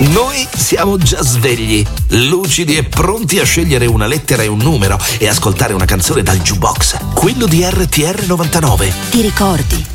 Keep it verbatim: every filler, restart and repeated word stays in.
Noi siamo già svegli, lucidi e pronti a scegliere una lettera e un numero e ascoltare una canzone dal jukebox, quello di R T R novantanove. Ti ricordi?